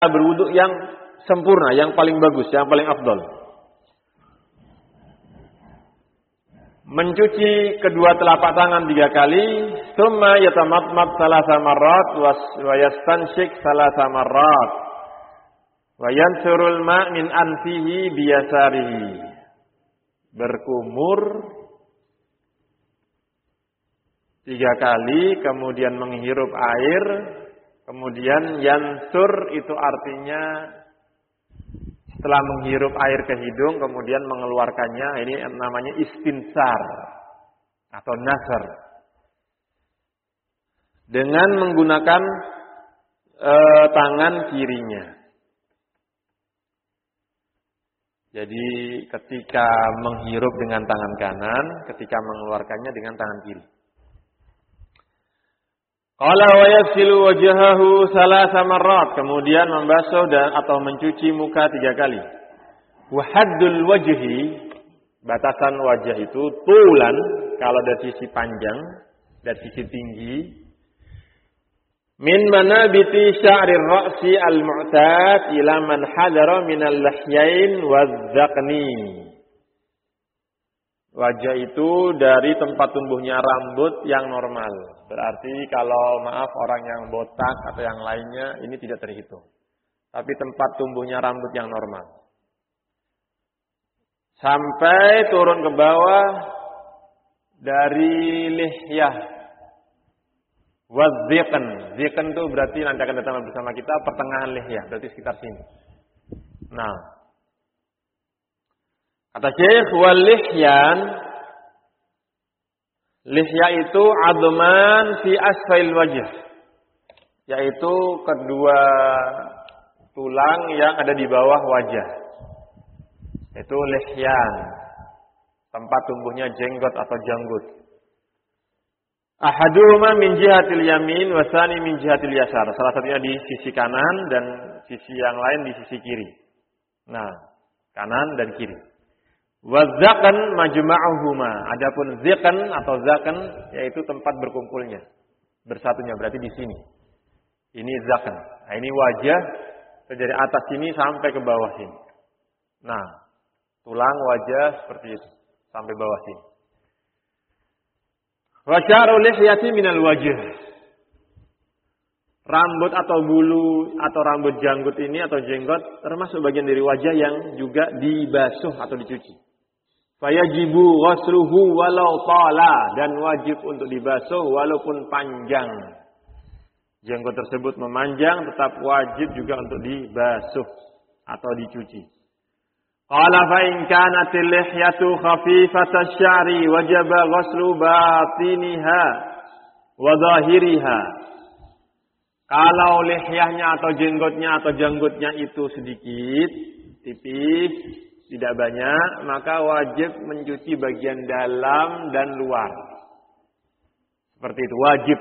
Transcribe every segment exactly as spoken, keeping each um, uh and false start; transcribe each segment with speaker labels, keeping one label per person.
Speaker 1: berwudu yang sempurna, yang paling bagus, yang paling afdol. Mencuci kedua telapak tangan tiga kali, tsumma yatamatmat salasa marrat wa yastanshik salasa marrat wa yansurul ma' min anfihi biyasarihi. Berkumur tiga kali, kemudian menghirup air. Kemudian yansur itu artinya setelah menghirup air ke hidung kemudian mengeluarkannya, ini namanya istinsar atau nasar. Dengan menggunakan e, tangan kirinya. Jadi ketika menghirup dengan tangan kanan, ketika mengeluarkannya dengan tangan kiri. Qala wa yaghsilu wajhahu salasa marrat, kemudian membasuh dan atau mencuci muka tiga kali. Wa haddul wajhi, batasan wajah itu tulan kalau dari sisi panjang, dari sisi tinggi. Min manabiti sya'rir ra'si al-mu'tad ila man hadara min al-lahyain wadh-dhaqni. Wajah itu dari tempat tumbuhnya rambut yang normal. Berarti kalau maaf orang yang botak atau yang lainnya ini tidak terhitung. Tapi tempat tumbuhnya rambut yang normal. Sampai turun ke bawah dari lihyah. Wadh-dhiqn. Dhiqn itu berarti nanti akan datang bersama kita pertengahan lihyah. Berarti sekitar sini. Nah. Kata Syekh, wal lihyan, lihya itu adman fi asfail wajh, yaitu kedua tulang yang ada di bawah wajah. Itu lihyan, tempat tumbuhnya jenggot atau janggut. Ahaduhuma min jihatil yamin wa tsani min jihatil yasar. Salah satunya di sisi kanan dan sisi yang lain di sisi kiri. Nah, kanan dan kiri. Wazaqan majma'uhuma. Adapun ziqan atau zaqan yaitu tempat berkumpulnya, bersatunya berarti di sini. Ini zaqan. Nah, ini wajah dari atas sini sampai ke bawah sini. Nah, tulang wajah seperti itu sampai bawah sini. Wa sya'ru lihyati minal wajh. Rambut atau bulu atau rambut janggut ini atau jenggot termasuk bagian dari wajah yang juga dibasuh atau dicuci. Fayajibu ghasluhu walau tala, dan wajib untuk dibasuh walaupun panjang. Jenggot tersebut memanjang tetap wajib juga untuk dibasuh atau dicuci. Qala fa in kanatil lihyatu khafifatasy sya'ri wajaba ghaslu batiniha wa dhahiriha. Kalau lihyahnya atau jenggotnya atau janggutnya itu sedikit, tipis, tidak banyak, maka wajib mencuci bagian dalam dan luar. Seperti itu, wajib.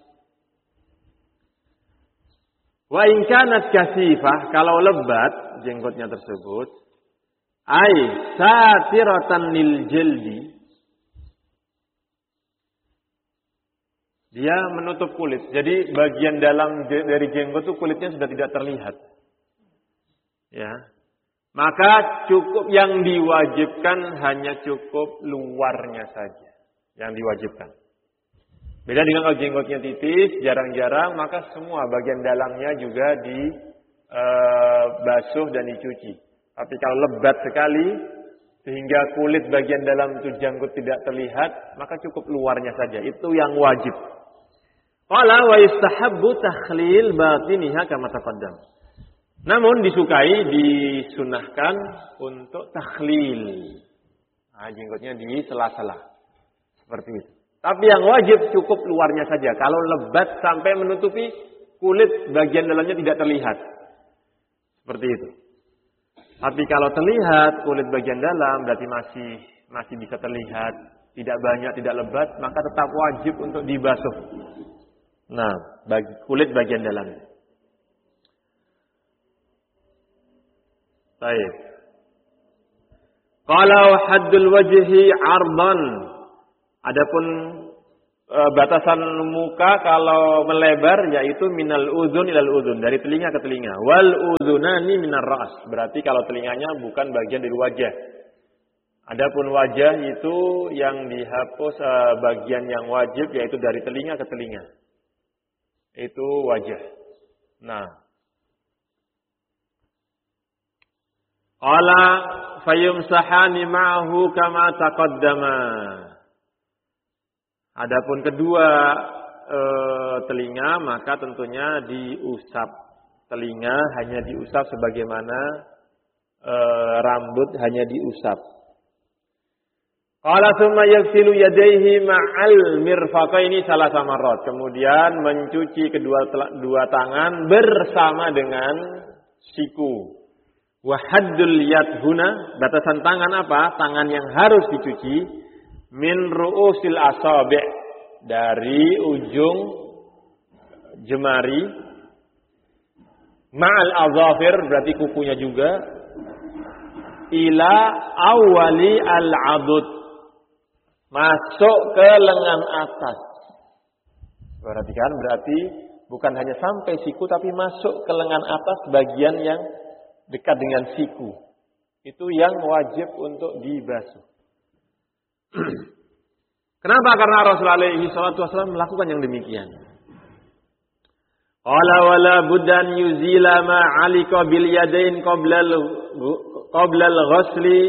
Speaker 1: Wa in kanat kasifah, kalau lebat jenggotnya tersebut, ai satiratan lil jildi, dia menutup kulit. Jadi bagian dalam dari jenggot itu kulitnya sudah tidak terlihat. Ya. Maka cukup yang diwajibkan hanya cukup luarnya saja yang diwajibkan. Beda dengan kalau jenggotnya tipis, jarang-jarang, maka semua bagian dalamnya juga dibasuh e, dan dicuci. Tapi kalau lebat sekali sehingga kulit bagian dalam itu janggut tidak terlihat, maka cukup luarnya saja. Itu yang wajib. Qala wa istahabbu takhlil batiniha kama taqaddam. Namun disukai, disunahkan untuk takhlil. Nah, jenggotnya di sela-sela. Seperti itu. Tapi yang wajib cukup luarnya saja. Kalau lebat sampai menutupi kulit bagian dalamnya tidak terlihat. Seperti itu. Tapi kalau terlihat kulit bagian dalam berarti masih masih bisa terlihat, tidak banyak, tidak lebat, maka tetap wajib untuk dibasuh. Nah, bagi kulit bagian dalamnya. Baik. Kalau haddul wajhi ardan, adapun e, batasan muka kalau melebar yaitu minal uzun ilal uzun, dari telinga ke telinga. Wal uzunani minar ra's, berarti kalau telinganya bukan bagian dari wajah. Adapun wajah itu yang dihapus e, bagian yang wajib yaitu dari telinga ke telinga. Itu wajah. Nah, qala fayumsahani ma'ahu kama taqaddama. Adapun kedua e, telinga maka tentunya diusap. Telinga hanya diusap sebagaimana e, rambut hanya diusap. Qala tsumma yaghsilu yadayhi ma'al mirfaqaini salasa marrat. Kemudian mencuci kedua dua tangan bersama dengan siku. Wa haddul yad huna, batasan tangan apa? Tangan yang harus dicuci min ru'usil asabi', dari ujung jemari, ma'al azafir berarti kukunya juga, ila awali al-adud, masuk ke lengan atas. Perhatikan, berarti bukan hanya sampai siku tapi masuk ke lengan atas bagian yang dekat dengan siku. Itu yang wajib untuk dibasuh. Kenapa? Karena Rasulullah alaihi salatu wasallam melakukan yang demikian. Qala wala buddan yuzila ma 'alika bil yadain qabla qabla al-ghusli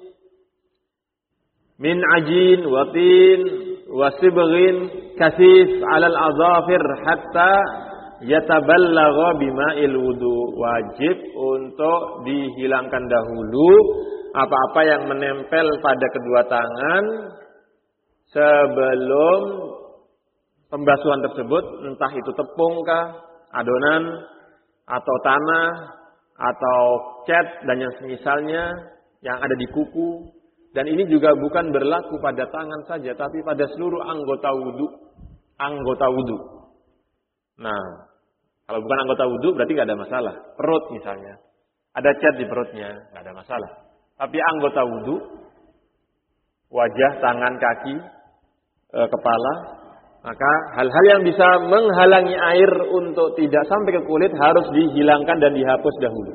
Speaker 1: min ajin wa tin wa sibghin kasif 'ala al-azafir hatta yataballagha bima'il wudu. Wajib untuk dihilangkan dahulu apa-apa yang menempel pada kedua tangan sebelum pembasuhan tersebut, entah itu tepung kah, adonan, atau tanah, atau cat dan yang semisalnya yang ada di kuku. Dan ini juga bukan berlaku pada tangan saja, tapi pada seluruh anggota wudu. Anggota wudu. Nah, kalau bukan anggota wudu berarti nggak ada masalah. Perut misalnya, ada cat di perutnya, nggak ada masalah. Tapi anggota wudu, wajah, tangan, kaki, e, kepala, maka hal-hal yang bisa menghalangi air untuk tidak sampai ke kulit harus dihilangkan dan dihapus dahulu.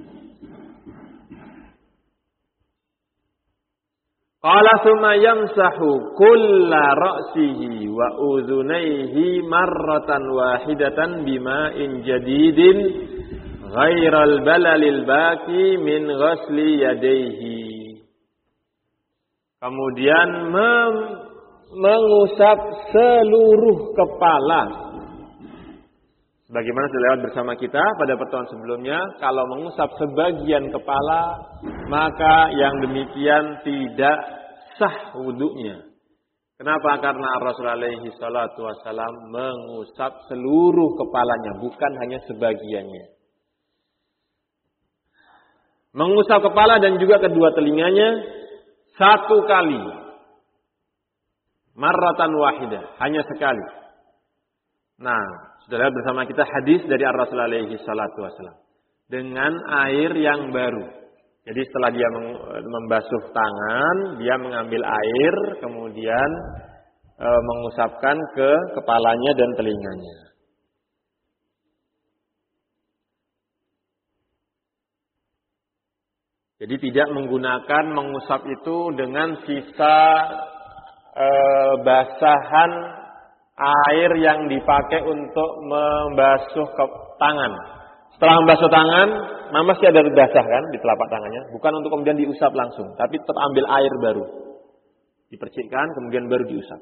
Speaker 1: Qala tsumma yamsahu kulla ra'sihi wa udhunayhi marratan wahidatan bima'in jadidin ghairal balalil baqi min ghasli yadayhi. Kemudian mem- mengusap seluruh kepala. Sebagaimana sudah lewat bersama kita pada pertemuan sebelumnya, kalau mengusap sebagian kepala, maka yang demikian tidak sah wudunya. Kenapa? Karena Rasulullah alaihi salatu wasallam mengusap seluruh kepalanya, bukan hanya sebagiannya. Mengusap kepala dan juga kedua telinganya satu kali. Marratan wahidah, hanya sekali. Nah, sudah lihat bersama kita hadis dari Rasulullah alaihi salatu wasallam dengan air yang baru. Jadi setelah dia membasuh tangan, dia mengambil air, kemudian e, mengusapkan ke kepalanya dan telinganya. Jadi tidak menggunakan mengusap itu dengan sisa e, basahan air yang dipakai untuk membasuh ke tangan. Setelah membasuh tangan, masih ada basah kan di telapak tangannya. Bukan untuk kemudian diusap langsung, tapi tetap ambil air baru. Dipercikkan, kemudian baru diusap.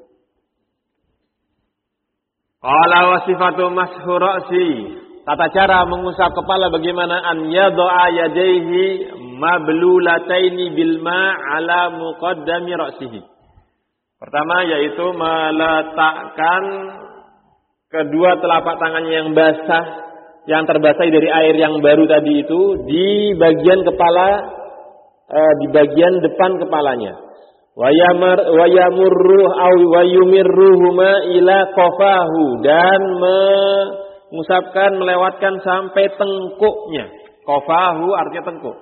Speaker 1: Qala wa sifatu mashu ra'si. Tata cara mengusap kepala bagaimana? An yadha'a yadayhi mablulataini bil ma' ala muqaddami ra'sihi. Pertama yaitu meletakkan kedua telapak tangannya yang basah, yang terbasahi dari air yang baru tadi itu di bagian kepala, eh, di bagian depan kepalanya. Wayamur wayamurru aw wayumirruhuma ila qafahu, dan mengusapkan melewatkan sampai tengkuknya. Qafahu artinya tengkuk.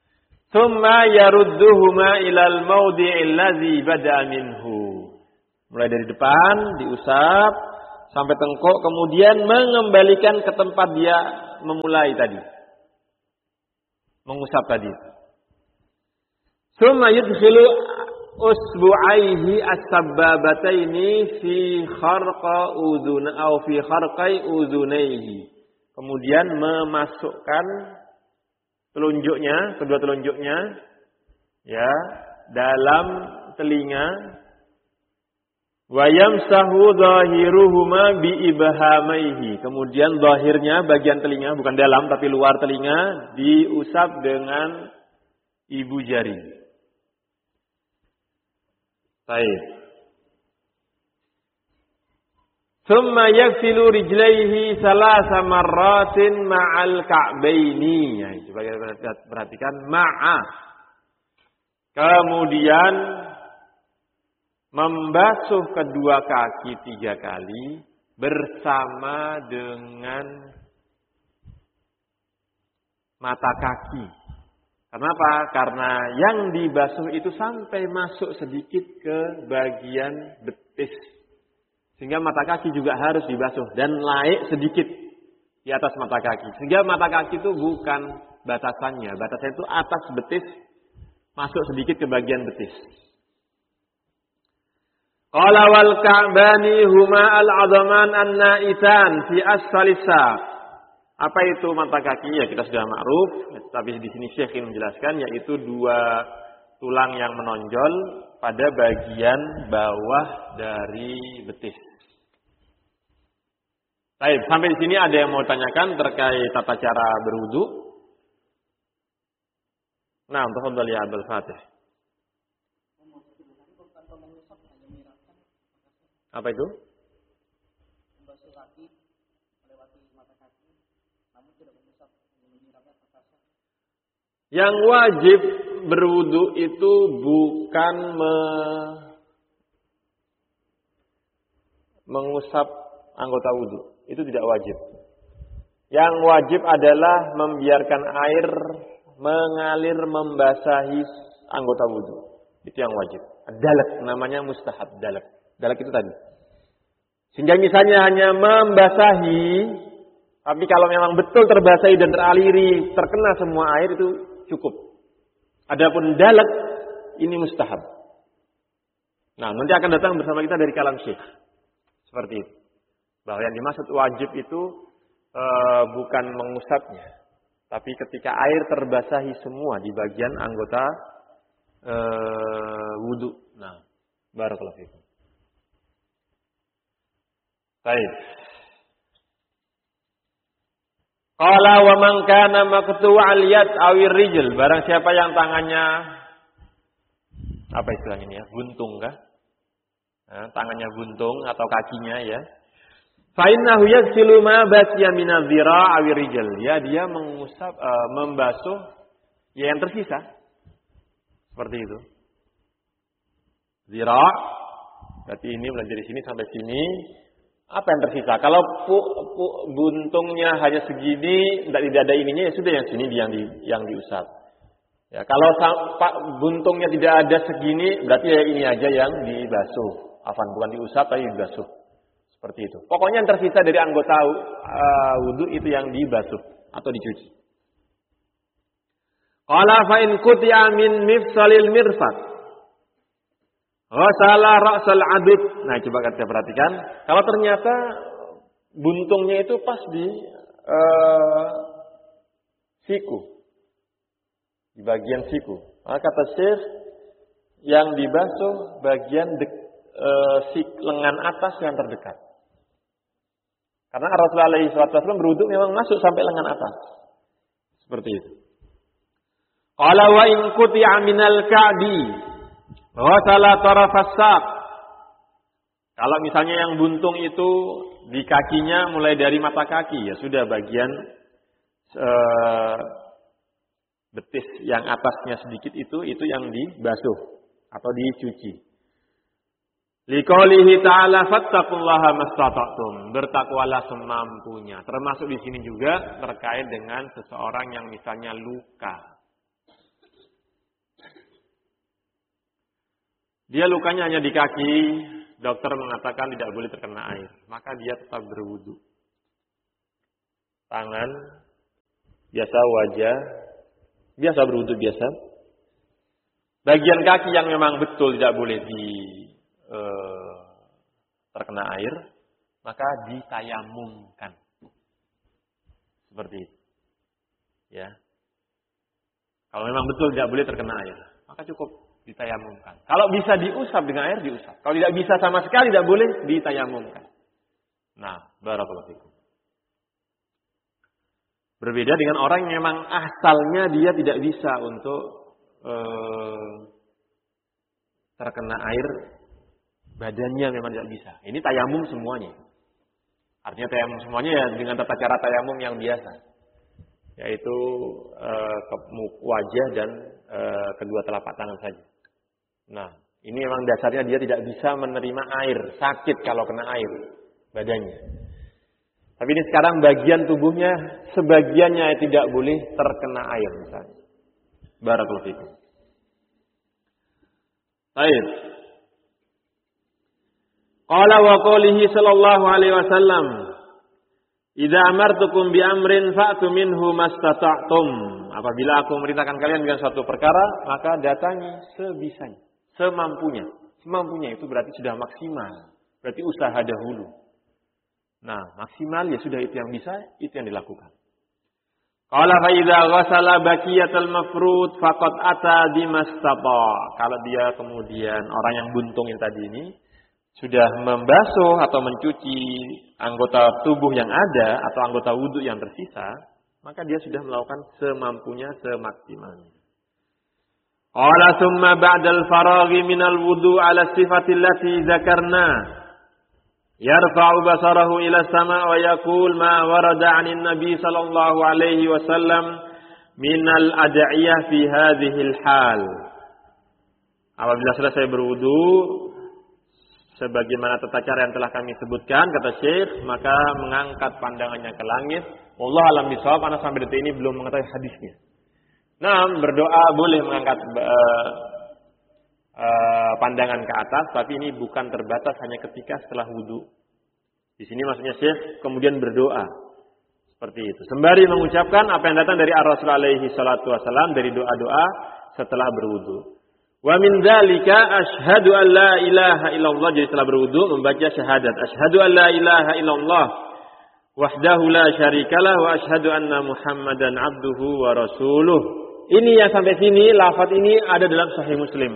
Speaker 1: Tsumma yarudduhuma ilal mawdi'il ladzi bada'a minhu. Mulai dari depan, diusap, sampai tengkuk, kemudian mengembalikan ke tempat dia memulai tadi. Mengusap tadi. Summa yudkhilu usbu'aihi as-sabbabataini fi kharqa udhun atau fi kharqai udhunaihi. Kemudian memasukkan telunjuknya, kedua telunjuknya ya, dalam telinga. Wa yamsahu dhahiruhuma bi ibhamaihi. Kemudian zahirnya bagian telinga, bukan dalam tapi luar telinga, diusap dengan ibu jari. Baik. Thumma yaghsilu rijlaihi salasa marratin ma'al ka'baini. Ya, coba kita perhatikan ma'a. Kemudian membasuh kedua kaki tiga kali bersama dengan mata kaki. Kenapa? Karena yang dibasuh itu sampai masuk sedikit ke bagian betis. Sehingga mata kaki juga harus dibasuh dan naik sedikit di atas mata kaki. Sehingga mata kaki itu bukan batasannya. Batasannya itu atas betis, masuk sedikit ke bagian betis. Qala wal ka'bani huma al-'adhaman an-na'itan fi asfalis saq. Apa itu mata kaki? Ya kita sudah ma'ruf, tapi di sini Syekh ingin menjelaskan yaitu dua tulang yang menonjol pada bagian bawah dari betis. Baik, sampai di sini ada yang mau tanyakan terkait tata cara berwudu? Nah, tafadhal ya Abdul Fatih. Apa itu?
Speaker 2: Membasuh kaki melewati mata kaki, namun tidak mengusap menyiramnya ke kaki.
Speaker 1: Yang wajib berwudu itu bukan me mengusap anggota wudu. Itu tidak wajib. Yang wajib adalah membiarkan air mengalir membasahi anggota wudu. Itu yang wajib. Dalak namanya mustahab, dalak. Dalak itu tadi. Sehingga misalnya hanya membasahi, tapi kalau memang betul terbasahi dan teraliri, terkena semua air itu cukup. Adapun dalak ini mustahab. Nah, nanti akan datang bersama kita dari kalam Syekh. Seperti itu. Bahwa yang dimaksud wajib itu e, bukan mengusapnya, tapi ketika air terbasahi semua di bagian anggota e, wudu. Nah, barakallahu fikum. Baik. Qala wa man kana maqtu'al yad awir rijl, barang siapa yang tangannya apa istilahnya ini ya? Buntung kah? Nah, tangannya buntung atau kakinya ya. Fa innahu yaghsilu ma baqiya min adh-dhira' awir rijl. Ya, dia mengusap uh, membasuh ya yang tersisa. Seperti itu. Dhira' berarti ini mulai dari sini sampai sini. Apa yang tersisa? Kalau pu, pu, buntungnya hanya segini, tidak tidak ada ininya, ya sudah yang sini yang di, yang diusap. Ya, kalau pak buntungnya tidak ada segini, berarti ya ini aja yang dibasuh. Afan bukan diusap tapi dibasuh. Seperti itu. Pokoknya yang tersisa dari anggota uh, wudu itu yang dibasuh atau dicuci. Qala fa in qutiya min mifsalil mirfaq Ghasala ra'sal 'abid. Nah, coba kita perhatikan. Kalau ternyata buntungnya itu pas di uh, siku. Di bagian siku. Maka kata Syekh yang dibasuh bagian dek, uh, sik, lengan atas yang terdekat. Karena Rasulullah alaihi wasallam berwudu memang masuk sampai lengan atas. Seperti itu. Qala wa in quti'a minal ka'bi ghasala tarafas saq. Kalau misalnya yang buntung itu di kakinya mulai dari mata kaki, ya sudah bagian uh, betis yang atasnya sedikit itu itu yang dibasuh atau dicuci. Liqaulihi ta'ala fattaqullaha mastata'tum. Bertakwalah semampunya. Termasuk di sini juga terkait dengan seseorang yang misalnya luka. Dia lukanya hanya di kaki dokter mengatakan tidak boleh terkena air, maka dia tetap berwudu. Tangan, biasa wajah, biasa berwudu biasa. Bagian kaki yang memang betul tidak boleh di eh, terkena air, maka ditayamumkan. Seperti itu. Ya. Kalau memang betul tidak boleh terkena air, maka cukup ditayamumkan. Kalau bisa diusap dengan air, diusap. Kalau tidak bisa sama sekali, tidak boleh ditayamumkan. Nah, barakallahu fikum. Berbeda dengan orang yang memang asalnya dia tidak bisa untuk eh, terkena air, badannya memang tidak bisa. Ini tayamum semuanya. Artinya tayamum semuanya ya dengan tata cara tayamum yang biasa, yaitu eh, ke wajah dan eh, kedua telapak tangan saja. Nah, ini memang dasarnya dia tidak bisa menerima air, sakit kalau kena air badannya. Tapi ini sekarang bagian tubuhnya sebagiannya tidak boleh terkena air misalnya. Barakallahu fikum. Baik. Qala wa qalihi sallallahu alaihi wasallam, "Idza amartukum bi amrin fa'tu minhu mastata'tum." Apabila aku memerintahkan kalian dengan suatu perkara, maka datangi sebisanya, semampunya. Semampunya itu berarti sudah maksimal, berarti usaha dahulu. Nah, maksimal ya sudah itu yang bisa, itu yang dilakukan. Qala fa idza ghasala baqiyatal mafrud faqad ata bimastata. Kalau dia kemudian orang yang buntung yang tadi ini sudah membasuh atau mencuci anggota tubuh yang ada atau anggota wudu yang tersisa, maka dia sudah melakukan semampunya, semaksimalnya. Qala thumma ba'dal faraghi minal wudu ala sifati allati dzakarna yarfa'u basarahu ila sama' wa yaqul ma warada 'anil nabi sallallahu alaihi wasallam minal ad'iyah fi hadhil hal. Apabila selesai berwudu, sebagaimana tata cara yang telah kami sebutkan, kata Syekh, maka mengangkat pandangannya ke langit. Wallahu a'lam bishawab, karena sampai detik ini belum mengetahui hadisnya. Nah, berdoa boleh mengangkat uh, uh, pandangan ke atas, tapi ini bukan terbatas hanya ketika setelah wudu. Di sini maksudnya Syekh kemudian berdoa seperti itu, sembari mengucapkan apa yang datang dari Ar-Rasul alaihi salatu wasallam dari doa-doa setelah berwudu. Wa min dzalika asyhadu an la ilaha illallah, jadi setelah berwudu membaca syahadat asyhadu an la ilaha illallah wahdahu la syarikalah wa asyhadu anna Muhammadan abduhu wa rasuluh. Ini yang sampai sini lafaz ini ada dalam Sahih Muslim.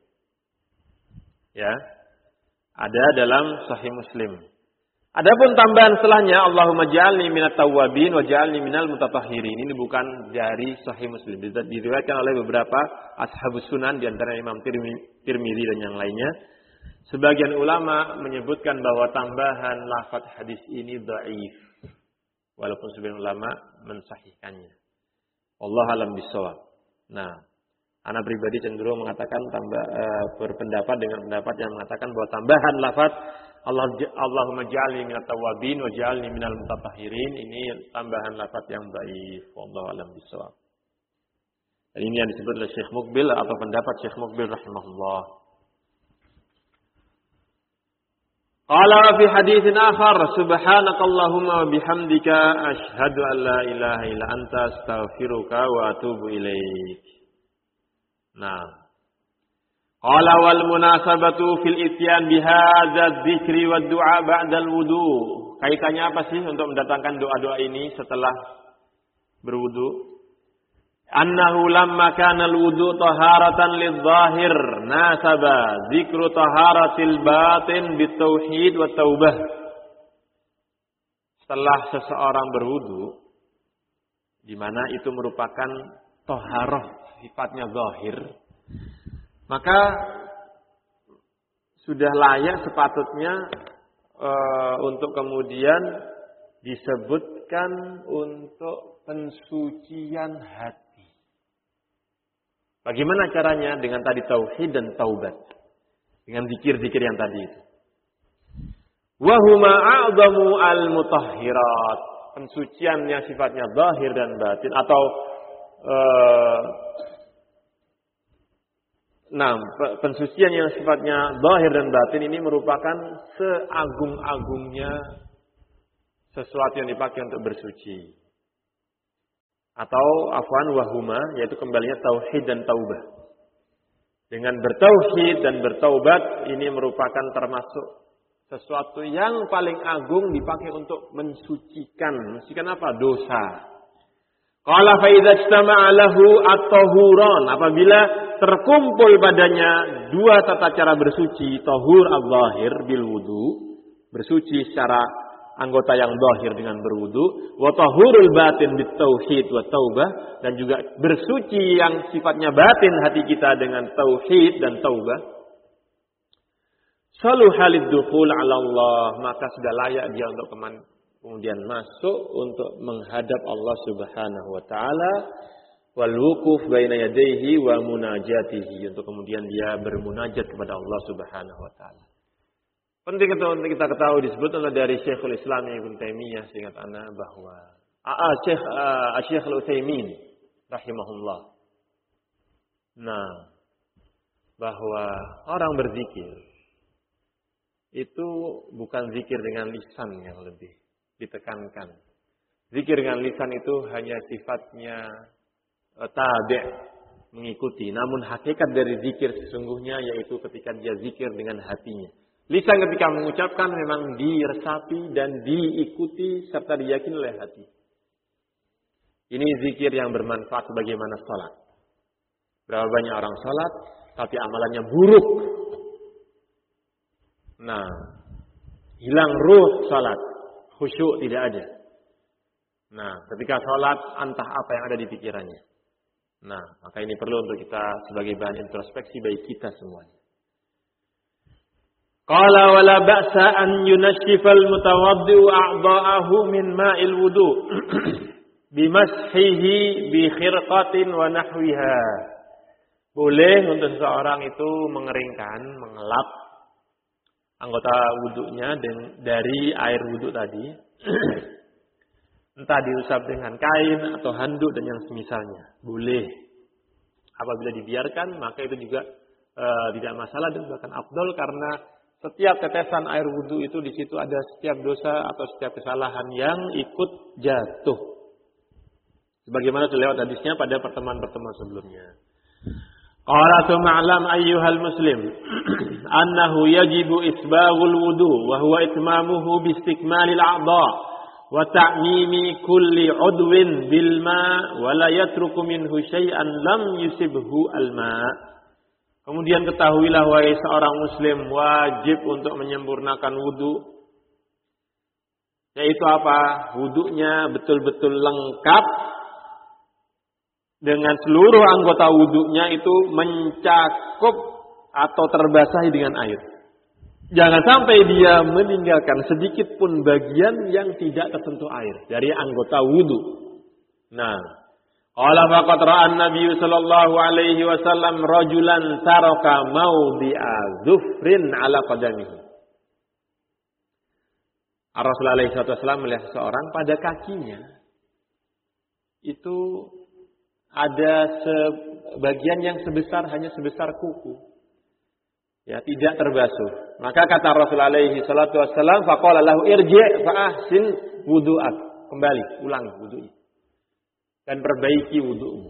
Speaker 1: Ya. Ada dalam Sahih Muslim. Adapun tambahan setelahnya Allahumma ja'alni minat tawwabin wa ja'alni minal mutatahhirin. Ini bukan dari Sahih Muslim. Diriwayatkan oleh beberapa ashabus sunan di antara Imam Tirmidzi dan yang lainnya. Sebagian ulama menyebutkan bahwa tambahan lafaz hadis ini dhaif. Walaupun sebagian ulama mensahihkannya. Allah alam bisawab. Nah, ana pribadi cenderung mengatakan tambah uh, berpendapat dengan pendapat yang mengatakan bahwa tambahan lafaz Allah Allahumma ja'alni minat tawwabin wa ja'alni minal mutatahhirin ini tambahan lafaz yang dhaif. Wallahu alam bisawab. Dan ini yang disebut oleh Syekh Muqbil atau pendapat Syekh Muqbil rahimahullah. Qala fi haditsin akhar subhanakallahumma wa bihamdika asyhadu an la ilaha illa anta astaghfiruka wa atubu ilaik. Nah, qala wal munasabatu fil ityan bihadza dzikri wad du'a ba'dal wudu. Kaitannya apa sih untuk mendatangkan doa-doa ini setelah berwudu? Annahu lamma kana al-wudu taharatan lidh-dhahir nasaba dzikru taharatil batin bitauhid wat taubah. Setelah seseorang berwudu, di mana itu merupakan taharah sifatnya zahir, maka sudah layak sepatutnya e, untuk kemudian disebutkan untuk pensucian hati. Bagaimana caranya? Dengan tadi tauhid dan taubat. Dengan zikir-zikir yang tadi itu. Wa huma a'zamu al-mutahhirat. Pensucian yang sifatnya zahir dan batin atau e, Nah, pensucian yang sifatnya zahir dan batin ini merupakan seagung-agungnya sesuatu yang dipakai untuk bersuci. Atau afwan wahuma, yaitu kembalinya tauhid dan taubah. Dengan bertauhid dan bertaubat ini merupakan termasuk sesuatu yang paling agung dipakai untuk mensucikan. Mensucikan apa? Dosa. Qala fa idza ijtama'a lahu at-tahuran, apabila terkumpul padanya dua tata cara bersuci, tahur al-zahir bil wudu, bersuci secara anggota yang zahir dengan berwudu, wa tahurul batin bit tauhid wa taubah, dan juga bersuci yang sifatnya batin hati kita dengan tauhid dan taubah. Salu halid dukhul ala Allah, maka sudah layak dia untuk kemudian masuk untuk menghadap Allah Subhanahu wa taala, wal wuquf baina yadayhi wa munajatihi, untuk kemudian dia bermunajat kepada Allah Subhanahu wa taala. Penting itu untuk kita ketahui, disebutkan dari Syekhul Islam Ibnu Taimiyah, seingat ana bahwa ah Syekh uh, Syekh Al-Utsaimin rahimahullah. Nah, bahwa orang berzikir itu bukan zikir dengan lisan yang lebih ditekankan. Zikir dengan lisan itu hanya sifatnya uh, tabi', mengikuti. Namun hakikat dari zikir sesungguhnya yaitu ketika dia zikir dengan hatinya. Lisan ketika mengucapkan memang diresapi dan diikuti serta diyakini oleh hati. Ini zikir yang bermanfaat sebagaimana salat. Berapa banyak orang salat tapi amalannya buruk. Nah, hilang ruh salat, khusyuk tidak ada. Nah, ketika salat entah apa yang ada di pikirannya. Nah, maka ini perlu untuk kita sebagai bahan introspeksi bagi kita semuanya. Qala wala ba'sa an yunashifal mutawaddi'u a'dha'ahu min ma'il wudu' bimashihi bi khirqatin wa nahwiha. Boleh untuk seseorang itu mengeringkan, mengelap anggota wudunya dari air wudu tadi. Entah diusap dengan kain atau handuk dan yang semisalnya. Boleh. Apabila dibiarkan maka itu juga e, tidak masalah dan bahkan afdal, karena setiap tetesan air wudu itu di situ ada setiap dosa atau setiap kesalahan yang ikut jatuh. Sebagaimana terlewat hadisnya pada pertemuan-pertemuan sebelumnya. Qala ma'lam ayyuhal muslim annahu yajibu isbaghul wudu wa huwa itmamuhu bi istikmalil a'dha wa ta'mimi kulli 'udwin bil ma' wa la yatruku minhu syai'an lam yusibhu al ma'. Kemudian ketahuilah wahai seorang muslim, wajib untuk menyempurnakan wudu. Yaitu apa? Wudunya betul-betul lengkap dengan seluruh anggota wudunya itu mencakup atau terbasahi dengan air. Jangan sampai dia meninggalkan sedikit pun bagian yang tidak tersentuh air dari anggota wudu. Nah, qala faqad ra'a an-nabiy sallallahu alaihi wasallam rajulan taraka mawdi'a dhufrin ala qadamihi. Rasulullah alaihi wasallam melihat seseorang pada kakinya itu ada sebagian yang sebesar hanya sebesar kuku. Ya, tidak terbasuh. Maka kata Rasulullah alaihi wasallam, faqala lahu irji' fa ahsin wudu'ak. Kembali, ulangi wudu'nya. Dan perbaiki wudu'mu.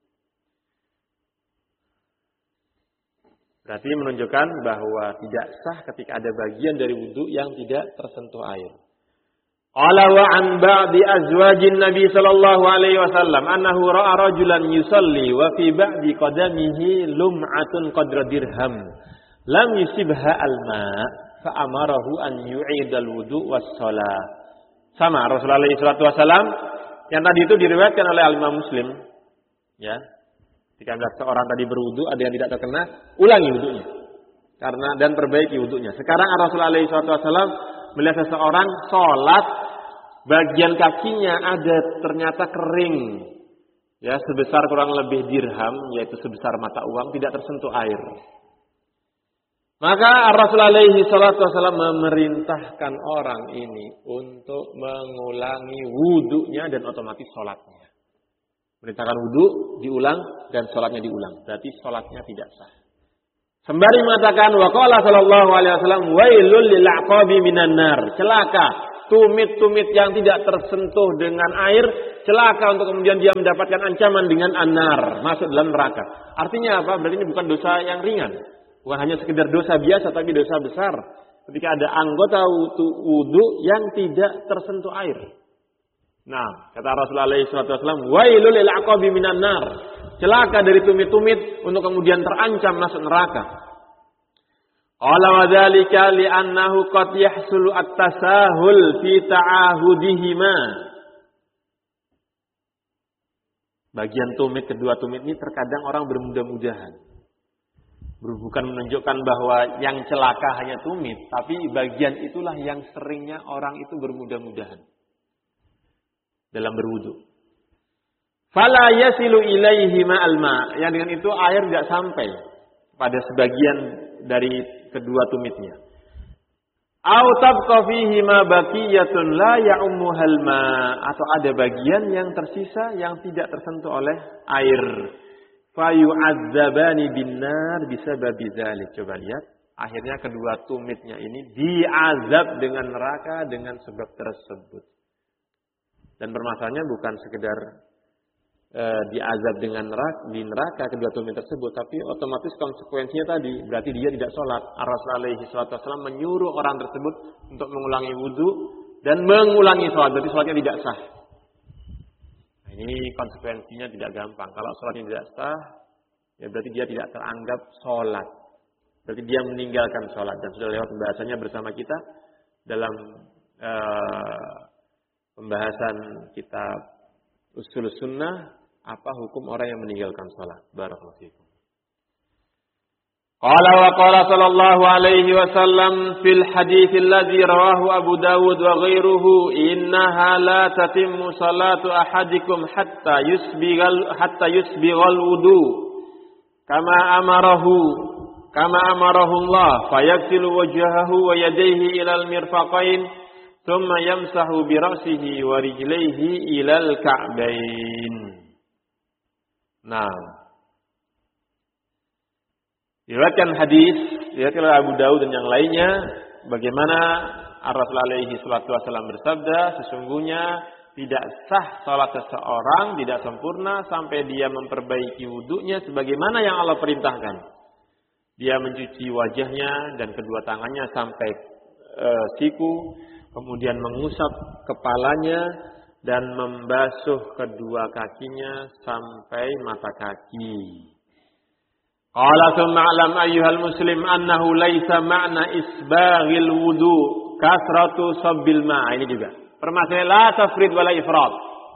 Speaker 1: Berarti menunjukkan bahwa tidak sah ketika ada bagian dari wudu yang tidak tersentuh air. Qala wa an ba'di azwajin Nabi sallallahu alaihi wasallam annahu ra'a rajulan yusalli wa fi ba'di qadamihi lum'atun qadra dirham lam yusibha al-ma' fa amarahu an yu'idal wudu' was shalah. Sama Rasulullah alaihi wasallam yang tadi itu diriwayatkan oleh Al-Imam Muslim, ya. Jika seorang tadi berwudu ada yang tidak terkena, ulangi wudunya. Karena dan perbaiki wudunya. Sekarang Rasulullah alaihi wasallam melihat seseorang sholat, bagian kakinya ada ternyata kering, ya, sebesar kurang lebih dirham, yaitu sebesar mata uang, tidak tersentuh air. Maka Rasulullah alaihi wasallam memerintahkan orang ini untuk mengulangi wudunya dan otomatis sholatnya. Merintahkan wudu diulang dan sholatnya diulang. Berarti sholatnya tidak sah. Sembari mengatakan wa qala sallallahu alaihi wasallam wailul lil aqabi minan nar. Celaka tumit-tumit yang tidak tersentuh dengan air, celaka untuk kemudian dia mendapatkan ancaman dengan an-nar, masuk dalam neraka. Artinya apa? Berarti ini bukan dosa yang ringan. Bukan hanya sekedar dosa biasa tapi dosa besar. Ketika ada anggota wudu yang tidak tersentuh air. Nah, kata Rasulullah shallallahu alaihi wasallam, wailul lil aqabi minan nar. Celaka dari tumit-tumit untuk kemudian terancam masuk neraka. Qala wa dzalika li'annahu qad yahsulu at-tasahul fi ta'ahudihima. Bagian tumit, kedua tumit ini terkadang orang bermudah-mudahan. Bukan menunjukkan bahwa yang celaka hanya tumit, tapi bagian itulah yang seringnya orang itu bermudah-mudahan dalam berwudu. Fala yasilu ilaihi ma'al ma'. Yang dengan itu air tidak sampai pada sebagian dari kedua tumitnya. Au tabqa fihi ma baqiyatun la ya'ummuhal ma'. Atau ada bagian yang tersisa yang tidak tersentuh oleh air. Fayu'adzabani binnar bisababi dzalik. Coba lihat, akhirnya kedua tumitnya ini diazab dengan neraka dengan sebab tersebut. Dan permasalahannya bukan sekedar e, diazab dengan neraka, di neraka kedua tumit tersebut, tapi otomatis konsekuensinya tadi berarti dia tidak sholat. Rasulullah shallallahu alaihi wasallam menyuruh orang tersebut untuk mengulangi wudu dan mengulangi sholat, berarti sholatnya tidak sah. Nah, ini konsekuensinya tidak gampang. Kalau sholatnya tidak sah, ya berarti dia tidak teranggap sholat. Berarti dia meninggalkan sholat. Dan sudah lewat pembahasannya bersama kita dalam e, pembahasan kitab Ushul Sunnah, apa hukum orang yang meninggalkan salat. Barakallahu fiikum. Qala wa qala sallallahu alaihi wasallam fil hadits alladzi rawahu Abu Dawud wa ghairuhu, innaha la tatimmu salatu ahadikum hatta yusbighal hatta yusbighal wudu kama amarahu kama amarahu Allah fayaghsilu wajhahu wa yadayhi ilal mirfaqain thumma yamsahu bi ra'sihi wa rijlaihi ilal ka'bain. Nah, diriwayatkan hadis diriwayatkan oleh Abu Dawud dan yang lainnya bagaimana Rasulullah alaihi salatu wasallam bersabda, sesungguhnya tidak sah salat seseorang, tidak sempurna sampai dia memperbaiki wudunya sebagaimana yang Allah perintahkan. Dia mencuci wajahnya dan kedua tangannya sampai e, siku, kemudian mengusap kepalanya dan membasuh kedua kakinya sampai mata kaki. Qala thumma alam ayyuhal muslim annahu laisa ma'na isbaghil wudu kasratu sabbil ma'. Ini juga permasalahan la tafrid wala ifrat.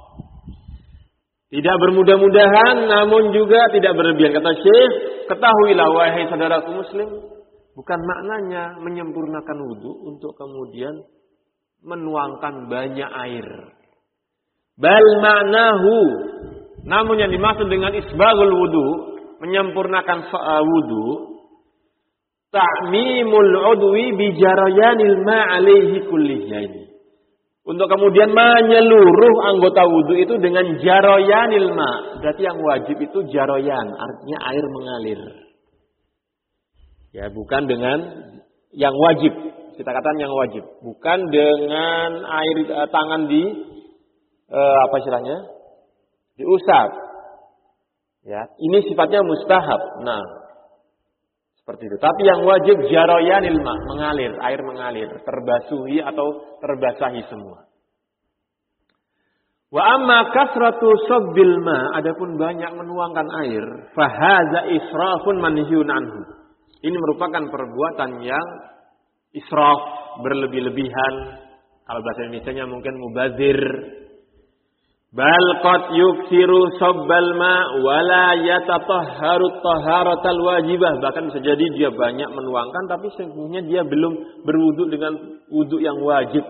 Speaker 1: Tidak bermudah-mudahan namun juga tidak berlebihan. Kata Syekh, ketahuilah wahai saudaraku muslim, bukan maknanya menyempurnakan wudu untuk kemudian menuangkan banyak air. Bal ma'nahu, namun yang dimaksud dengan isbaghul wudu, menyempurnakan wudu, ta'mimul udwi bi jarayanil ma' alaihi kullihi. Untuk kemudian menyeluruh anggota wudu itu dengan jarayanil ma'. Berarti yang wajib itu jarayan, artinya air mengalir. Ya, bukan dengan yang wajib. Kita katakan yang wajib, bukan dengan air eh, tangan di eh, apa istilahnya, diusap. Ya, ini sifatnya mustahab. Nah, seperti itu. Tapi yang wajib jarayanil ma, mengalir, air mengalir, terbasuhi atau terbasahi semua. Wa amma kasratu sabbil ma, adapun banyak menuangkan air, fahaza israfun manhiyun anhu. Ini merupakan perbuatan yang israf, berlebih-lebihan. Kalau bahasa Indonesianya mungkin mubazir. Bal qad yuksiru sabbal ma wala yatatahharu taharatal wajibah. Bahkan bisa jadi dia banyak menuangkan tapi sesungguhnya dia belum berwudu dengan wudu yang wajib.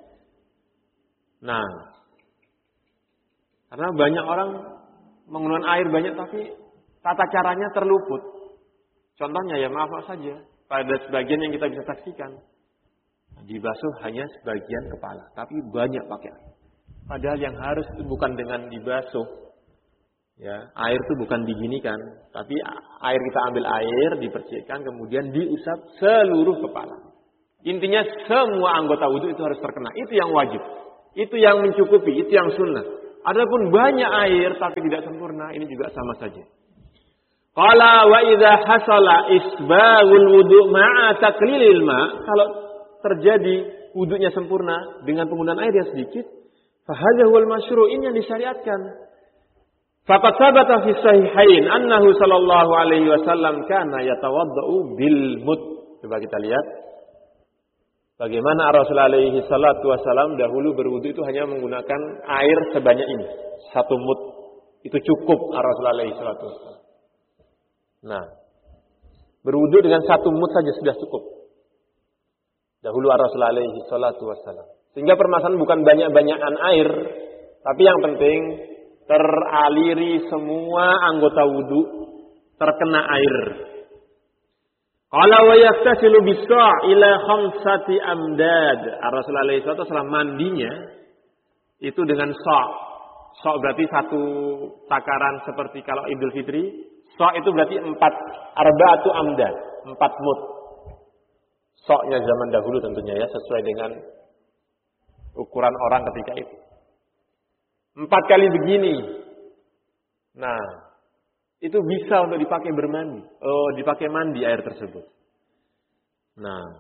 Speaker 1: Nah, karena banyak orang menggunakan air banyak tapi tata caranya terluput. Contohnya ya maaf saja, pada sebagian yang kita bisa saksikan dibasuh hanya sebagian kepala, tapi banyak pakai air. Padahal yang harus bukan dengan dibasuh Ya, air itu bukan diginikan, tapi air kita ambil air, dipercikkan, kemudian diusap seluruh kepala. Intinya semua anggota wudhu itu harus terkena. Itu yang wajib. Itu yang mencukupi, itu yang sunnah. Adapun banyak air tapi tidak sempurna, ini juga sama saja. Qala wa idza hasala isbaghul wudu ma'a taqlilil ma, kalau terjadi wudunya sempurna dengan penggunaan air yang sedikit, fa hadza huwal masyru', ini yang disyariatkan. Faqad sabata fi sahihain annahu sallallahu alaihi wasallam kana yatawaddau bil mud. Coba kita lihat bagaimana Rasulullah alaihi salatu wasallam dahulu berwudu itu hanya menggunakan air sebanyak ini, satu mud. Itu cukup Rasulullah alaihi salatu wasallam. Nah, berwudu dengan satu mud saja sudah cukup. Dahulu Rasulullah alaihi salatu wasallam. Sehingga permasalahan bukan banyak-banyakan air, tapi yang penting teraliri semua anggota wudu, terkena air. Qala wa yaktasilu bis-sa' ila khamsati amdad. Rasulullah alaihi wasallam mandinya itu dengan sa'. Sa' berarti satu takaran seperti kalau Idul Fitri. Sa' itu berarti empat, arba'atu amdad, empat mud. Sa'-nya zaman dahulu tentunya ya, sesuai dengan ukuran orang ketika itu. Empat kali begini. Nah, itu bisa untuk dipakai bermandi. Oh, dipakai mandi air tersebut. Nah,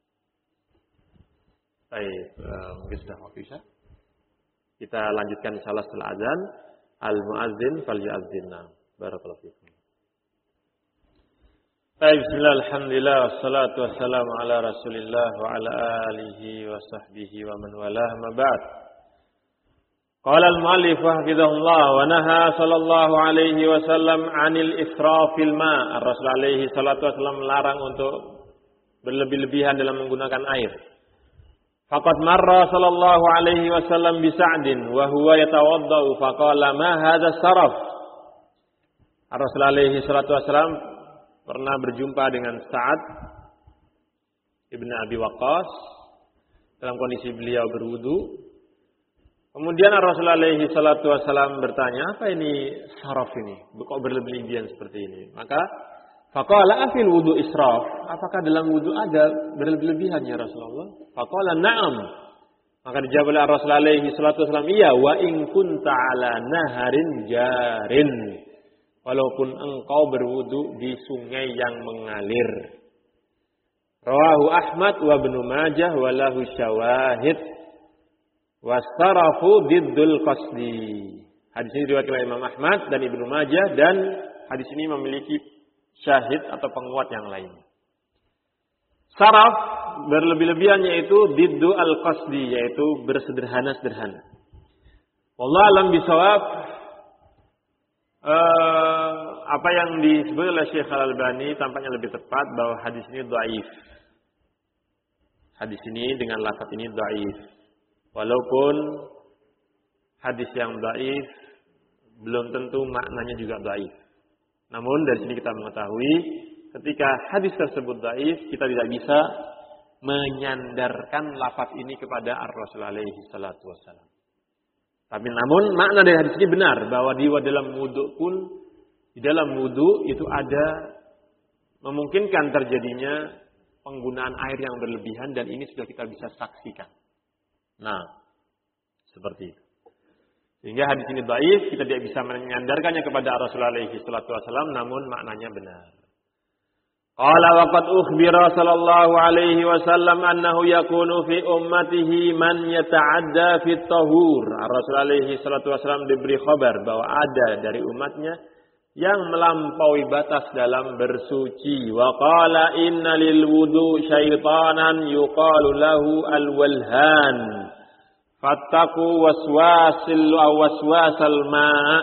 Speaker 1: baik, uh, mungkin sudah waktu isya. Kita lanjutkan insyaallah setelah azan. Al-muazzin falyu'azzinna. Barakallahu fikum. Baik, bismillah, alhamdulillah, wassalatu wassalamu ala rasulillah wa ala alihi wa sahbihi wa man walah, ma ba'd. Qala al-mu'allif hafizahullah wa naha sallallahu alaihi wasallam 'anil israfil ma'. Rasul alaihi salatu wasallam melarang untuk berlebih-lebihan dalam menggunakan air. Faqad marra sallallahu alaihi wasallam bi Sa'din wa huwa yatawaddau faqala ma hadha saraf. Rasul alaihi salatu wasallam pernah berjumpa dengan Sa'ad Ibn Abi Waqqas dalam kondisi beliau berwudu. Kemudian Rasulullah alaihi salatu wasallam bertanya, apa ini saraf ini? Kok berlebihan seperti ini? Maka faqala afil wudu israf? Apakah dalam wudu ada berlebihan ya Rasulullah? Faqala na'am. Maka dijawab oleh Rasulullah alaihi salatu wasallam, iya, wa in kunta ala naharin jarin. Walaupun engkau berwudu di sungai yang mengalir. Rawahu Ahmad wa Ibnu Majah wa lahu syawahid. Wasarafu diddul qasdi. Hadis ini diriwayatkan oleh Imam Ahmad dan Ibnu Majah, dan hadis ini memiliki syahid atau penguat yang lain. Saraf berlebih-lebihan yaitu diddu al-qasdi, yaitu bersederhana-sederhana. Wallahu alam bisawab. Uh, apa yang disebut oleh Syekh Al-Albani tampaknya lebih tepat bahwa hadis ini dhaif. Hadis ini dengan lafaz ini dhaif. Walaupun hadis yang dhaif belum tentu maknanya juga dhaif. Namun dari sini kita mengetahui ketika hadis tersebut dhaif, kita tidak bisa menyandarkan lafaz ini kepada Ar-Rasul alaihi salatu wassalam. Tapi namun makna dari hadis ini benar, bahwa di dalam wudu pun, di dalam wudu itu ada memungkinkan terjadinya penggunaan air yang berlebihan, dan ini sudah kita bisa saksikan. Nah, seperti itu. Sehingga hadis ini dhaif, kita tidak bisa menyandarkannya kepada Rasulullah alaihi salatu wasallam, namun maknanya benar. Qala wa qad ukhbira sallallahu alaihi wasallam annahu yakunu fi ummatihi man yata'adda fi tahur. Rasulullah alaihi salatu wasallam diberi kabar bahwa ada dari umatnya yang melampaui batas dalam bersuci. Wa qala inna lil wudu syaitanan yuqalu lahu al-walhan. Fattaqu waswasil aw waswasal ma'.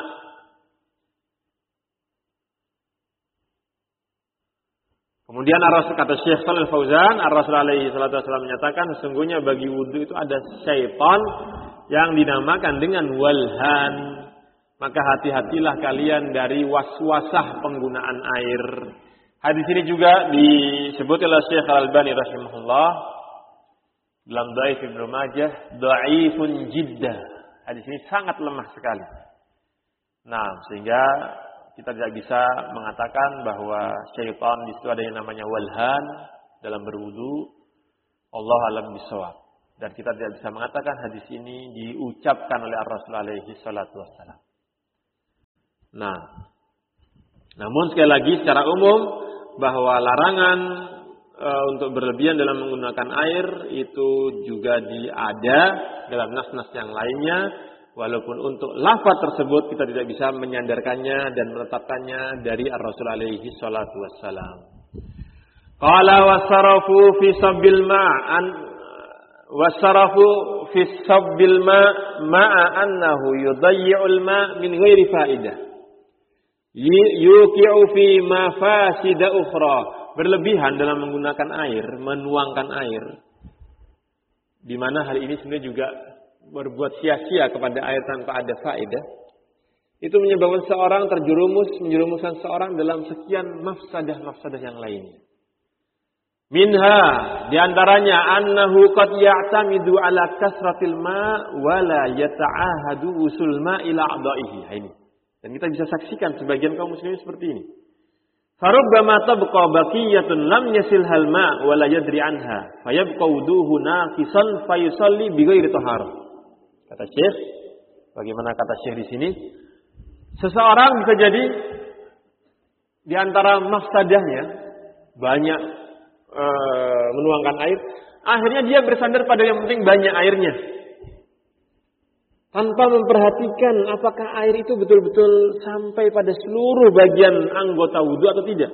Speaker 1: Kemudian kata Syekh Shalal Fauzan, Ar-Rasul alaihi salatu wasallam menyatakan sesungguhnya bagi wudu itu ada syaitan yang dinamakan dengan walhan. Maka hati-hatilah kalian dari waswasah penggunaan air. Hadis ini juga disebut oleh Syekh Al-Albani rahimahullah dalam Dhaif Ibnu Majah, dhaifun jiddah. Hadis ini sangat lemah sekali. Nah, sehingga kita tidak bisa mengatakan bahwa syaitan di situ ada yang namanya walhan dalam berwudu. Allah alam bisawab. Dan kita tidak bisa mengatakan hadis ini diucapkan oleh Rasul alaihi salatu wassalam. Nah, namun sekali lagi secara umum bahwa larangan e, untuk berlebihan dalam menggunakan air itu juga ada dalam nas-nas yang lainnya. Walaupun untuk lafaz tersebut kita tidak bisa menyandarkannya dan menetapkannya dari Ar-Rasul alaihi salatu wassalam. Qala wasarafu fi sabbil ma'an wasarafu fi sabbil ma' ma'a annahu yudayyi'ul ma' min ghairi faidah. Yuqi'u fi mafasida ukhra. Berlebihan dalam menggunakan air, menuangkan air. Di mana hal ini sebenarnya juga berbuat sia-sia kepada air tanpa ada faedah, itu menyebabkan seorang terjerumus, menjerumuskan seorang dalam sekian mafsadah-mafsadah yang lainnya. Minha, diantaranya annahu qad ya'tamidu ala kasratil ma' wa la yata'ahadu usul ma' ila a'dha'ihi. Ini. Dan kita bisa saksikan sebagian kaum muslimin seperti ini. Farubbama tabqa baqiyatun lam yasilhal ma' wa la yadri anha, fayabqa wuduhu naqisan fayusalli bighairi taharah. Kata Syekh, bagaimana kata Syekh di sini? Seseorang bisa jadi di antara mafsadahnya banyak e, menuangkan air, akhirnya dia bersandar pada yang penting banyak airnya. Tanpa memperhatikan apakah air itu betul-betul sampai pada seluruh bagian anggota wudu atau tidak.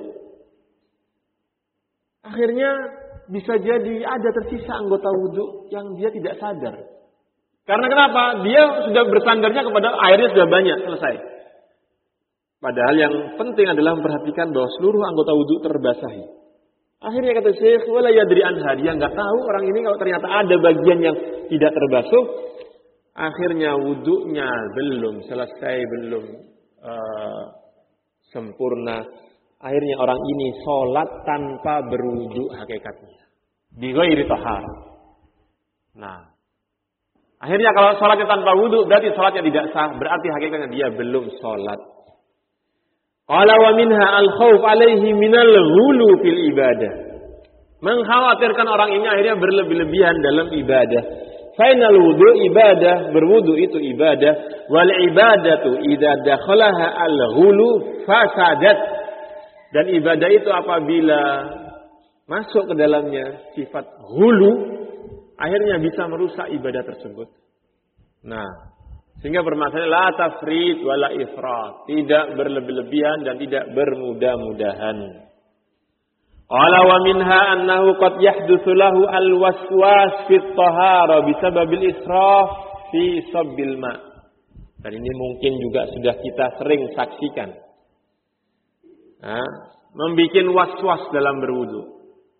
Speaker 1: Akhirnya bisa jadi ada tersisa anggota wudu yang dia tidak sadar. Karena kenapa? Dia sudah bersandarnya kepada airnya sudah banyak, selesai. Padahal yang penting adalah memperhatikan bahwa seluruh anggota wudu terbasahi. Akhirnya kata Syekh, wala yadri anha, dia enggak tahu orang ini kalau ternyata ada bagian yang tidak terbasuh, akhirnya wudunya belum selesai, belum uh, sempurna. Akhirnya orang ini sholat tanpa berwudu hakikatnya. Bi ghairi tahar. Nah, akhirnya kalau sholatnya tanpa wudu berarti sholatnya tidak sah. Berarti hakikatnya dia belum sholat. Qala wa minha al-khawf alaihi minal ghulu fil ibadah. Mengkhawatirkan orang ini akhirnya berlebih-lebihan dalam ibadah. Fainal wudu ibadah, berwudu itu ibadah. Wal ibadatu idza dakhalaha al-ghulu fasadat. Dan ibadah itu apabila masuk ke dalamnya sifat ghulu, akhirnya bisa merusak ibadah tersebut. Nah, sehingga permasalahan la tafrid wala ifrat, tidak berlebih-lebihan dan tidak bermudah-mudahan. Qala wa minha annahu qad yahdutsu lahu al-waswas fi at-tahara bisababil israf fi sabbil ma'. Dan ini mungkin juga sudah kita sering saksikan. Nah, membikin was-was dalam berwudu.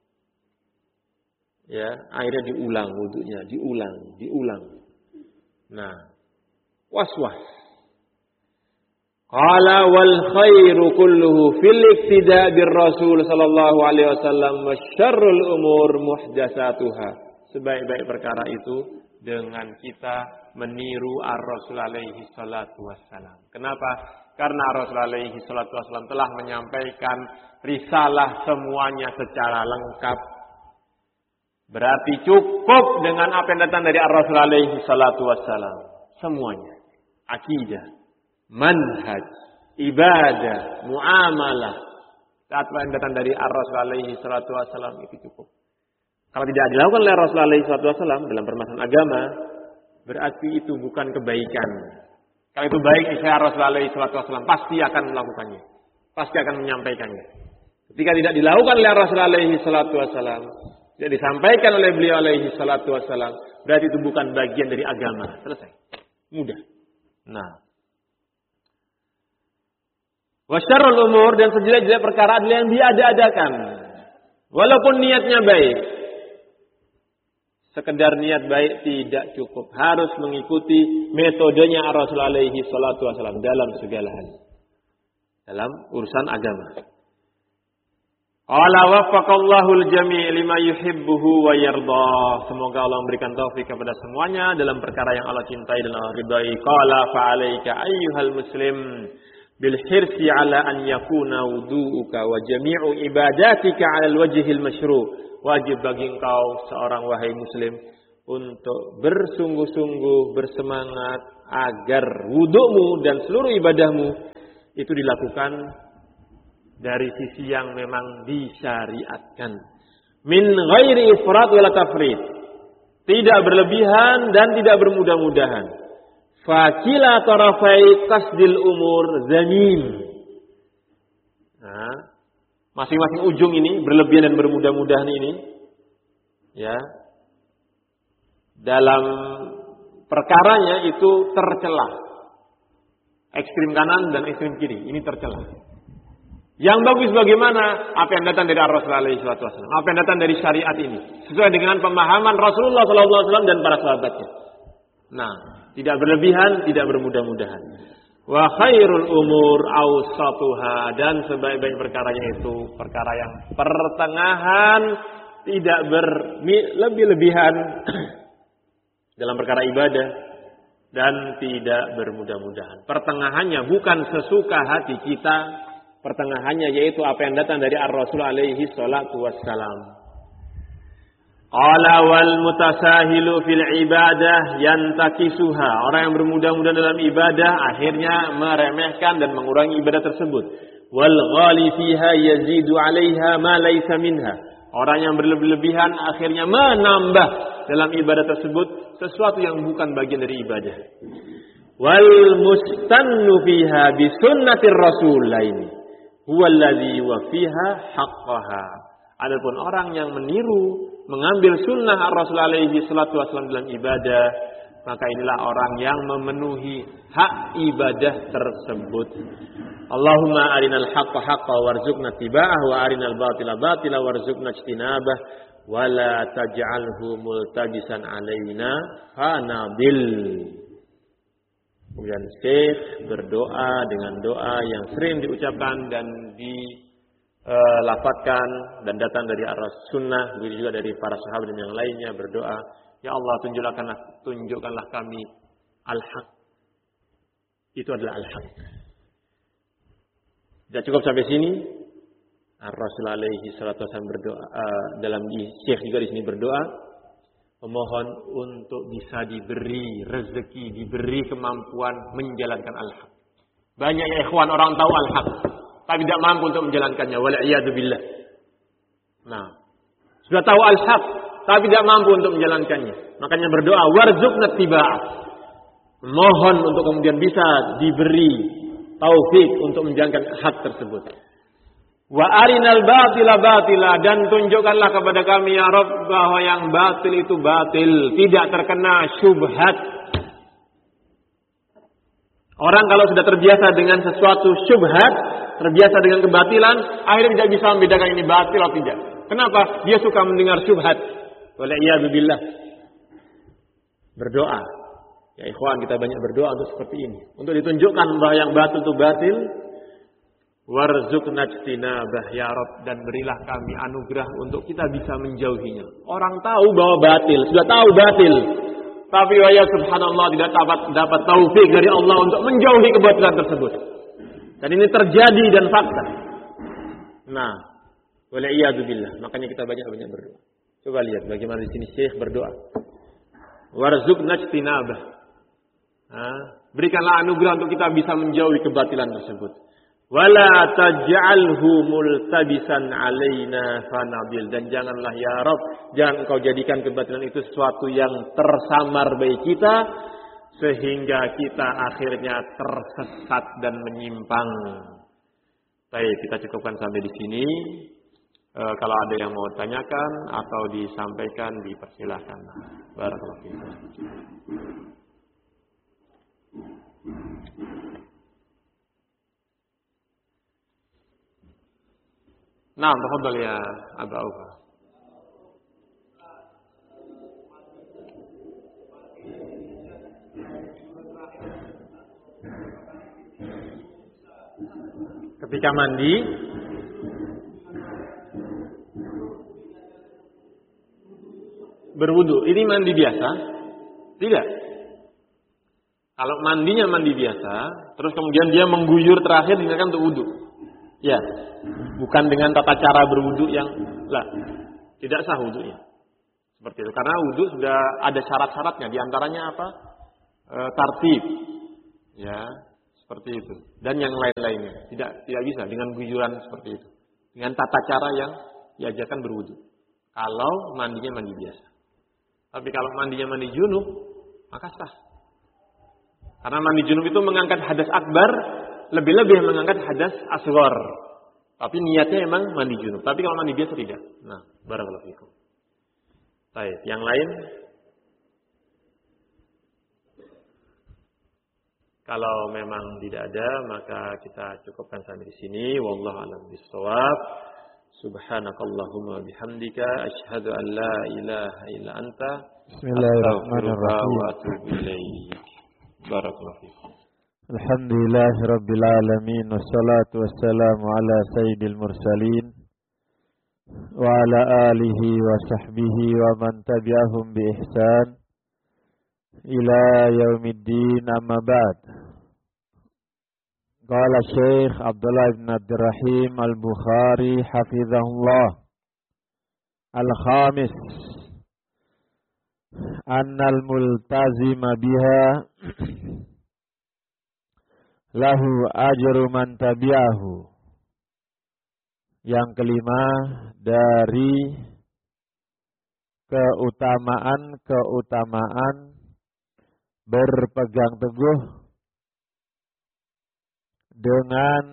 Speaker 1: Ya, akhirnya diulang wudunya, diulang, diulang. Nah, was-was. Qala wal khairu kulluhu fil iqtida' bir Rasul sallallahu alaihi wasallam wa syarrul umur muhdatsatuha. Sebaik-baik perkara itu dengan kita meniru Ar-Rasul alaihi salatu wassalam. Kenapa? Karena Ar-Rasul alaihi salatu wassalam telah menyampaikan risalah semuanya secara lengkap. Berarti cukup dengan apa yang datang dari Ar-Rasul alaihi salatu wassalam. Semuanya. Akidah, manhaj, ibadah, muamalah. Apa yang datang dari Ar-Rasul alaihi salatu wassalam itu cukup. Kalau tidak dilakukan oleh Rasul alaihi salatu wassalam dalam permasalahan agama, berarti itu bukan kebaikan. Kalau itu baik, niscaya Rasul alaihi salatu wassalam pasti akan melakukannya. Pasti akan menyampaikannya. Ketika tidak dilakukan oleh Rasul alaihi salatu wassalam, tidak disampaikan oleh beliau alaihi salatu wassalam, berarti itu bukan bagian dari agama. Selesai. Mudah. Nah. Wa syarrul umur, dan sejelek-jelek perkara adalah yang diada-adakan. Walaupun niatnya baik. Sekedar niat baik tidak cukup. Harus mengikuti metodenya Rasul alaihi salatu wassalam dalam segala hal. Dalam urusan agama. Qala waffaqallahul jami' lima yuhibbuhu wa yarda. Semoga Allah memberikan taufik kepada semuanya dalam perkara yang Allah cintai dan Allah ridai. Qala fa'alaika ayyuhal muslim bil hirsi ala an yakuna wudu'uka wa jami'u ibadatika 'ala al-wajhil masyru'. Wajib bagi engkau seorang wahai muslim untuk bersungguh-sungguh bersemangat agar wudu'mu dan seluruh ibadahmu itu dilakukan dari sisi yang memang disyariatkan. Min ghairi ifrat wala tafrid. Tidak berlebihan dan tidak bermudah-mudahan. Fakila tarafai qasdil umur zamim. Nah, masing-masing ujung ini berlebihan dan bermudah-mudahan ini ya. Dalam perkaranya itu tercela. Ekstrem kanan dan ekstrem kiri ini tercela. Yang bagus bagaimana? Apa yang datang dari Rasulullah shallallahu alaihi wasallam. Apa yang datang dari syariat ini. Sesuai dengan pemahaman Rasulullah shallallahu alaihi wasallam dan para sahabatnya. Nah, tidak berlebihan, tidak bermudah-mudahan. Wa khairul umur awsatuha. Dan sebaik-baik perkaranya itu perkara yang pertengahan. Tidak berlebih-lebihan dalam perkara ibadah. Dan tidak bermudah-mudahan. Pertengahannya bukan sesuka hati kita. Pertengahannya yaitu apa yang datang dari Ar-Rasul alaihi salatu wassalam. Qala wal mutasahilu fil ibadah yantakisuha. Orang yang bermudah-mudahan dalam ibadah akhirnya meremehkan dan mengurangi ibadah tersebut. Wal ghali fiha yazidu 'alaiha ma laysa minha. Orang yang berlebihan akhirnya menambah dalam ibadah tersebut sesuatu yang bukan bagian dari ibadah. Wal mustannu fiha bi sunnatir rasul laini. Huwallazi wa fiha haqqaha. Adapun orang yang meniru, mengambil sunnah Rasul alaihi salatu wasallam dalam ibadah, maka inilah orang yang memenuhi hak ibadah tersebut. Allahumma arinal haqqa haqqa warzuqna tiba'ah wa arinal batila batila warzuqna ijtinabah wa la taj'alhu multabisan alaina fanabil. Kemudian Syekh berdoa dengan doa yang sering diucapkan dan dilafadzkan dan datang dari arah sunnah, begitu juga dari para sahabat dan yang lainnya berdoa, ya Allah tunjukkanlah tunjukkanlah kami al-haq. Itu adalah al-haq. Tidak cukup sampai sini. Ar-Rasul alaihi salatu wasallam berdoa uh, dalam di Syekh juga di sini berdoa memohon untuk bisa diberi rezeki, diberi kemampuan menjalankan al-haq. Banyak ya ikhwan orang tahu al-haq, tapi tidak mampu untuk menjalankannya. Wal'iyadu billah. Nah, sudah tahu al-haq, tapi tidak mampu untuk menjalankannya. Makanya berdoa, warzuqna tiba'ah. Mohon untuk kemudian bisa diberi taufik untuk menjalankan hak tersebut. Wa arinal batila batila. Dan tunjukkanlah kepada kami ya Rabb bahwa yang batil itu batil, tidak terkena syubhat. Orang kalau sudah terbiasa dengan sesuatu syubhat, terbiasa dengan kebatilan, akhirnya tidak bisa membedakan ini batil atau tidak. Kenapa? Dia suka mendengar syubhat. Wal'iyadu billah. Berdoa. Ya ikhwan, kita banyak berdoa untuk seperti ini. Untuk ditunjukkan bahwa yang batil itu batil. Warzuqna ijtinabah ya Rabb, dan berilah kami anugerah untuk kita bisa menjauhinya. Orang tahu bahwa batil, sudah tahu batil, tapi ya subhanallah tidak dapat dapat taufik dari Allah untuk menjauhi kebatilan tersebut. Dan ini terjadi dan fakta. Nah, wal'iyadu billah. Makanya kita banyak-banyak berdoa. Coba lihat bagaimana di sini Syekh berdoa. Warzuqna ijtinabah. Nah, berikanlah anugerah untuk kita bisa menjauhi kebatilan tersebut. Wala taj'alhu multabisan alaina fanabil. Dan janganlah ya Rabb, jangan engkau jadikan kebatilan itu sesuatu yang tersamar bagi kita sehingga kita akhirnya tersesat dan menyimpang. Baik, kita cukupkan sampai di sini. E, kalau ada yang mau tanyakan atau disampaikan dipersilahkan. Barakallahu fiikum. Nah, tafadhal ya Abu Aufa. Ketika mandi berwudu. Ini mandi biasa? Tidak. Kalau mandinya mandi biasa, terus kemudian dia mengguyur terakhir digunakan untuk wudu. Ya, bukan dengan tata cara berwudu yang lah, tidak sah wudunya. Seperti itu. Karena wudu sudah ada syarat-syaratnya. Di antaranya apa? E, tartib. Ya, seperti itu. Dan yang lain-lainnya. Tidak tidak bisa dengan guyuran seperti itu. Dengan tata cara yang diajarkan berwudu. Kalau mandinya mandi biasa. Tapi kalau mandinya mandi junub, maka sah. Karena mandi junub itu mengangkat hadas akbar, lebih-lebih mengangkat hadas asghar. Tapi niatnya emang mandi junub. Tapi kalau mandi biasa tidak. Nah, barakallahu fikum. Baik, yang lain? Kalau memang tidak ada, maka kita cukupkan sampai di sini. Wallahu a'lam bishawab. Subhanakallahumma bihamdika asyhadu an la ilaha illa anta
Speaker 3: Bismillahirrahmanirrahim.
Speaker 1: wa atubu ilaik. Barakallahu fikum.
Speaker 3: Alhamdulillahirabbil alamin wassalatu wassalamu ala sayyidil mursalin wa ala alihi wa sahbihi wa man tabi'ahum bi ihsan ila yaumiddin, amma ba'd. Qala Syekh Abdullah bin Abdurrahim Al-Bukhari hafizahullah, al-khamis annal multazima biha lahu ajru man tabi'ahu. Yang kelima dari keutamaan-keutamaan berpegang teguh dengan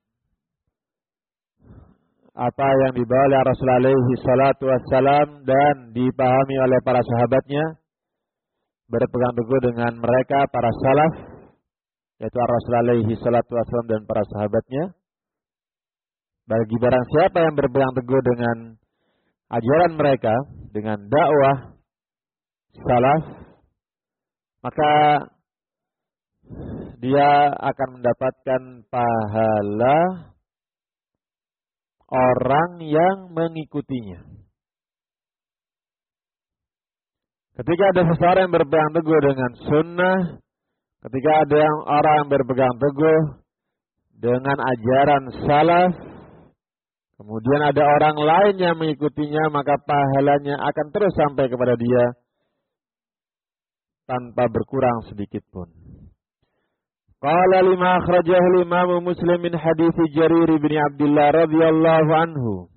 Speaker 3: apa yang dibawa oleh Rasulullah alaihi salatu wassalam dan dipahami oleh para sahabatnya, berpegang teguh dengan mereka para salaf, yaitu Rasulullah alaihi salatu wassalam dan para sahabatnya. Bagi barang siapa yang berpegang teguh dengan ajaran mereka, dengan dakwah salaf, maka dia akan mendapatkan pahala orang yang mengikutinya. Ketika ada seseorang yang berpegang teguh dengan sunnah, ketika ada yang orang yang berpegang teguh dengan ajaran salaf, kemudian ada orang lain yang mengikutinya, maka pahalanya akan terus sampai kepada dia tanpa berkurang sedikit pun. Qala lima akhrajahu Imam Muslim min hadits Jarir bin Abdullah radhiyallahu anhu.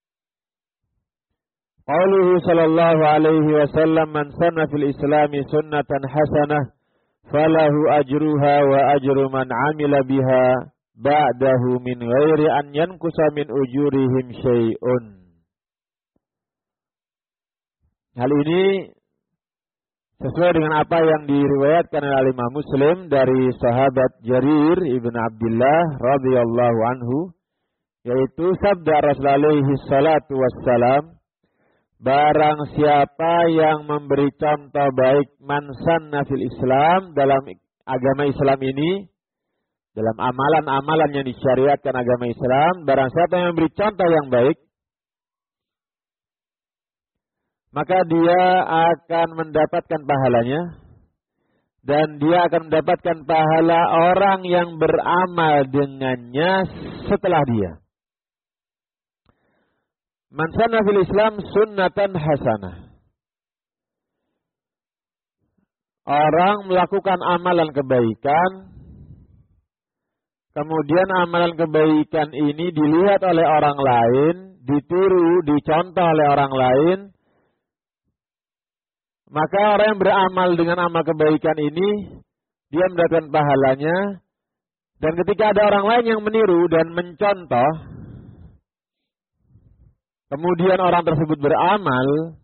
Speaker 3: Qauluhu sallallahu alaihi wasallam, man sanna fil islami sunnatan hasanah falahu ajruha wa ajru man amila biha ba'dahu min ghairi an yankusa min ujurihim syai'un. Hal ini sesuai dengan apa yang diriwayatkan oleh Imam Muslim dari sahabat Jarir ibn Abdullah radhiyallahu anhu, yaitu sabda Rasulullah alaihi salatu wassalam, barang siapa yang memberi contoh baik man sanna fil Islam, dalam agama Islam ini, dalam amalan-amalan yang disyariatkan agama Islam, barang siapa yang memberi contoh yang baik, maka dia akan mendapatkan pahalanya, dan dia akan mendapatkan pahala orang yang beramal dengannya setelah dia. Man sanna fil Islam sunnatan hasanah. Orang melakukan amalan kebaikan, kemudian amalan kebaikan ini dilihat oleh orang lain, ditiru, dicontoh oleh orang lain, maka orang yang beramal dengan amal kebaikan ini, dia mendapatkan pahalanya. Dan ketika ada orang lain yang meniru dan mencontoh, kemudian orang tersebut beramal,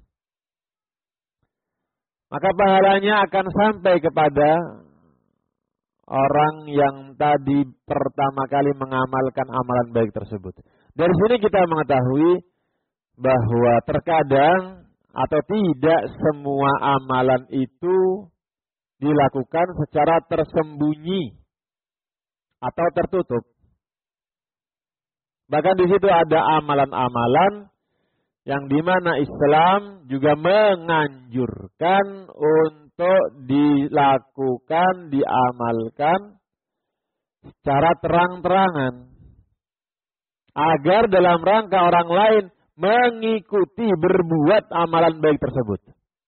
Speaker 3: maka pahalanya akan sampai kepada orang yang tadi pertama kali mengamalkan amalan baik tersebut. Dari sini kita mengetahui bahwa terkadang atau tidak semua amalan itu dilakukan secara tersembunyi atau tertutup. Bahkan di situ ada amalan-amalan yang dimana Islam juga menganjurkan untuk dilakukan, diamalkan secara terang-terangan. Agar dalam rangka orang lain mengikuti berbuat amalan baik tersebut.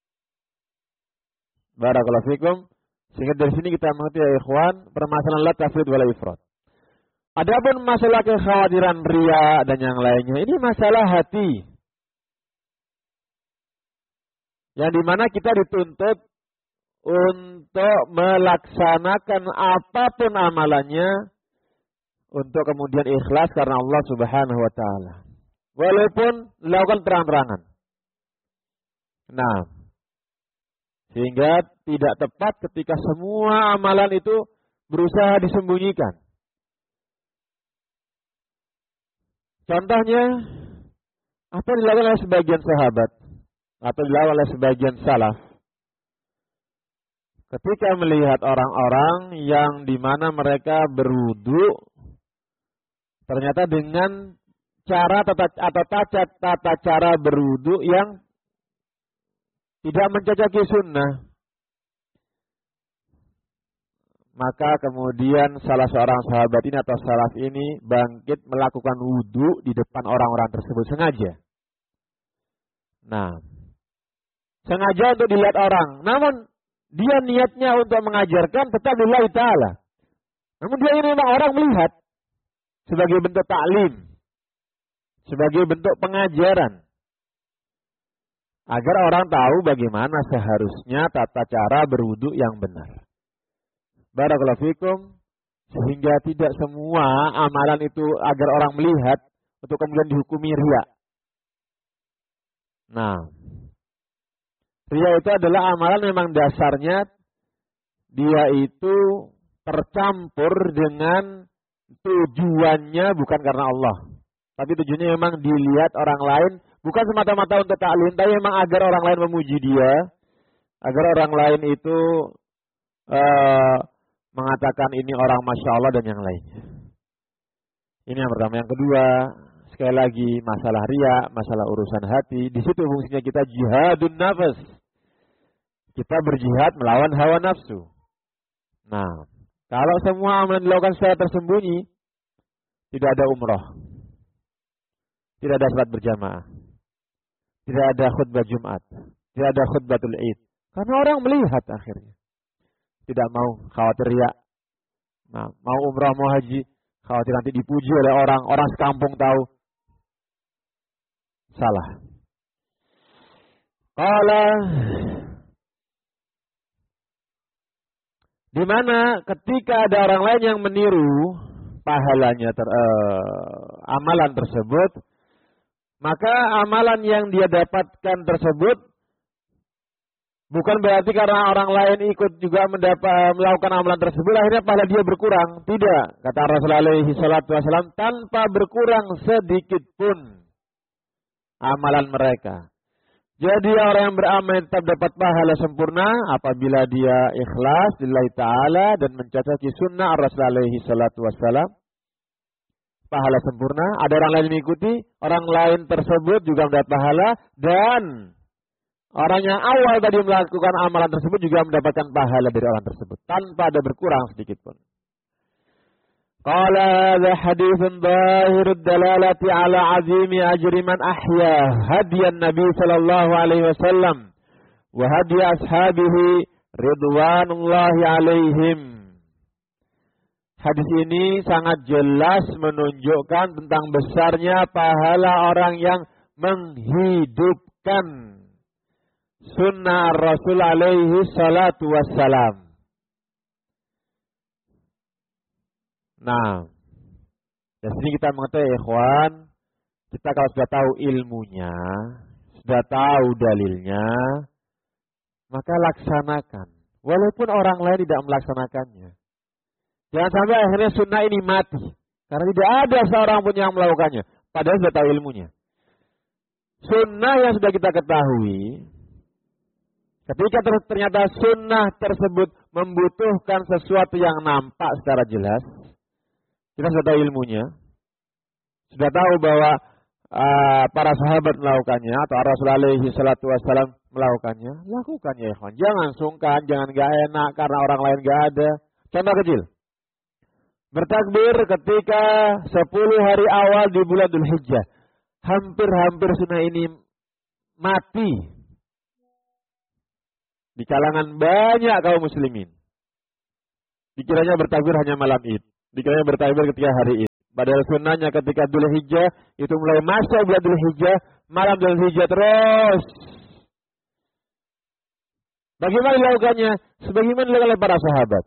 Speaker 3: Barakallahu fikum. Sehingga dari sini kita mengerti ya ikhwan, permasalahan la tafrid wala ifrat. Adapun masalah kekhawatiran riya dan yang lainnya, ini masalah hati. Yang dimana kita dituntut untuk melaksanakan apapun amalannya untuk kemudian ikhlas karena Allah Subhanahu wa taala. Walaupun dilakukan terang-terangan. Nah, sehingga tidak tepat ketika semua amalan itu berusaha disembunyikan. Contohnya, apa yang dilakukan oleh sebagian sahabat atau dilakukan oleh sebagian salaf ketika melihat orang-orang yang dimana mereka berwudu ternyata dengan cara tata, atau tata, tata cara berwudu yang tidak mencocoki sunnah. Maka kemudian salah seorang sahabat ini atau salaf ini bangkit melakukan wudu di depan orang-orang tersebut sengaja. Nah, sengaja untuk dilihat orang. Namun dia niatnya untuk mengajarkan tetap lillahi ta'ala. Namun dia ini memang orang melihat sebagai bentuk taklim, sebagai bentuk pengajaran. Agar orang tahu bagaimana seharusnya tata cara berwudu yang benar. Barakallahu fikum. Sehingga tidak semua amalan itu agar orang melihat untuk kemudian dihukumi riya. Nah, riya itu adalah amalan memang dasarnya dia itu tercampur dengan tujuannya bukan karena Allah. Tapi tujuannya memang dilihat orang lain. Bukan semata-mata untuk taklim, tapi memang agar orang lain memuji dia. Agar orang lain itu uh, mengatakan ini orang Masya Allah dan yang lainnya. Ini yang pertama. Yang kedua, sekali lagi masalah riya, masalah urusan hati. Di situ fungsinya kita jihadun nafas. Kita berjihad melawan hawa nafsu. Nah, kalau semua amalan dilakukan secara tersembunyi, tidak ada umroh. Tidak ada salat berjamaah. Tidak ada khutbah Jumat. Tidak ada khutbatul Id. Karena orang melihat akhirnya. Tidak mau khawatir riya. Nah, mau umrah, mau haji, khawatir nanti dipuji oleh orang, orang sekampung tahu. Salah. Qala di mana ketika ada orang lain yang meniru pahalanya ter, uh, amalan tersebut, maka amalan yang dia dapatkan tersebut bukan berarti karena orang lain ikut juga mendapat, melakukan amalan tersebut akhirnya pahala dia berkurang. Tidak, kata Rasulullah alaihi salatu wasallam, tanpa berkurang sedikit pun amalan mereka. Jadi orang yang beramal tetap dapat pahala sempurna apabila dia ikhlas lillahi ta'ala dan mencocoki sunnah Rasulullah alaihi salatu wasallam. Pahala sempurna, ada orang lain mengikuti, orang lain tersebut juga mendapat pahala, dan orang yang awal tadi melakukan amalan tersebut juga mendapatkan pahala dari orang tersebut tanpa ada berkurang sedikit pun. Qala hadza haditsun dhahirud dalalati ala azimi ajri man ahya hadiyan Nabi sallallahu alaihi wasallam wa hadiy ashabihi ridwanullahi alaihim. Hadis ini sangat jelas menunjukkan tentang besarnya pahala orang yang menghidupkan sunnah Rasul alaihi salatu wassalam. Nah, dari sini kita mengetahui ikhwan, kita kalau sudah tahu ilmunya, sudah tahu dalilnya, maka laksanakan. Walaupun orang lain tidak melaksanakannya. Jangan sampai akhirnya sunnah ini mati. Karena tidak ada seorang pun yang melakukannya. Padahal sudah tahu ilmunya. Sunnah yang sudah kita ketahui, ketika ternyata sunnah tersebut membutuhkan sesuatu yang nampak secara jelas, kita sudah tahu ilmunya, sudah tahu bahwa uh, para sahabat melakukannya atau Rasul alaihi salatu wassalam melakukannya, lakukan ya ikhwan. Jangan sungkan, jangan gak enak karena orang lain gak ada. Contoh kecil. Bertakbir ketika sepuluh hari awal di bulan Dzulhijjah. Hampir-hampir sunnah ini mati di kalangan banyak kaum muslimin. Dikiranya bertakbir hanya malam Id. Dikiranya bertakbir ketika hari Id. Padahal sunnahnya ketika Dzulhijjah itu mulai masuk bulan Dzulhijjah, malam Dzulhijjah terus. Bagaimana dilakukannya? Sebagaimana dilakukan oleh para sahabat.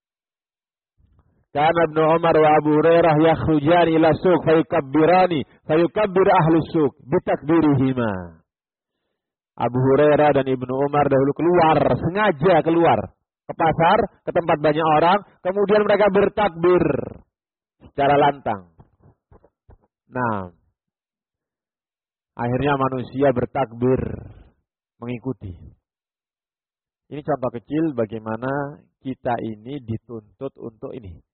Speaker 3: Kana Ibnu Umar wa Abu Hurairah yakhrujani ila suq fayukabbirani fayukabbir ahlus suq bitakbirihima. Abu Hurairah dan Ibnu Umar dahulu keluar, sengaja keluar ke pasar, ke tempat banyak orang, kemudian mereka bertakbir secara lantang. Nah, akhirnya manusia bertakbir mengikuti. Ini contoh kecil bagaimana kita ini dituntut untuk ini.